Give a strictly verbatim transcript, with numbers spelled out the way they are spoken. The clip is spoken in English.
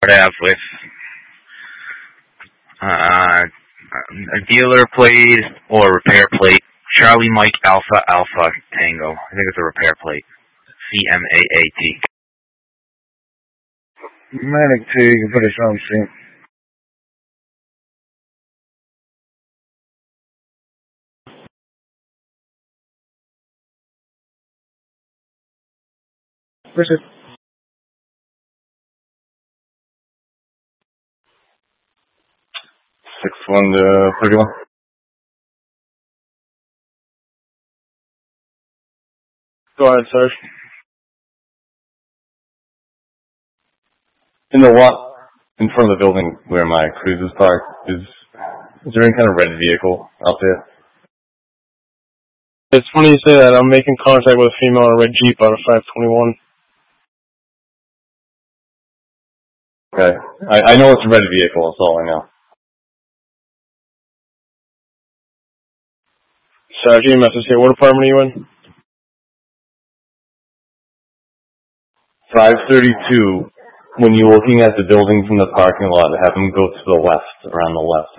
have with uh, a dealer plate or repair plate. Charlie Mike Alpha Alpha Tango. I think it's a repair plate. C M A A T. Medic two, you can put us on scene. Push it. Six one to thirty one. Go ahead, Sarge. In the lot in front of the building where my cruise is parked, is is there any kind of red vehicle out there? It's funny you say that. I'm making contact with a female in a red Jeep out of five twenty-one. Okay. I, I know it's a red vehicle, that's all I know. Sarge, you message here. What department are you in? five thirty-two, when you're looking at the buildings in the parking lot, have them go to the left, around the left.